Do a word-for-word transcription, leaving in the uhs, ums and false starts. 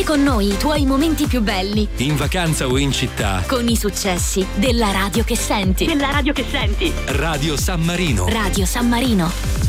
Vivi con noi i tuoi momenti più belli. In vacanza o in città. Con i successi della radio che senti. Della radio che senti. Radio San Marino. Radio San Marino.